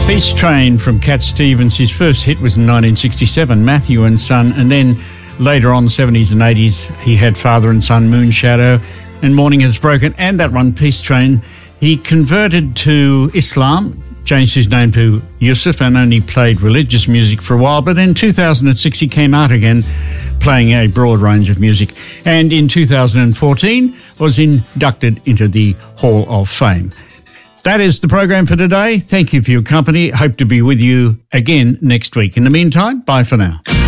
Peace Train from Cat Stevens. His first hit was in 1967, Matthew and Son, and then later on, 70s and 80s, he had Father and Son, Moonshadow, and Morning Has Broken, and that one, Peace Train. He converted to Islam, changed his name to Yusuf, and only played religious music for a while, but in 2006 he came out again playing a broad range of music, and in 2014 was inducted into the Hall of Fame. That is the program for today. Thank you for your company. Hope to be with you again next week. In the meantime, bye for now.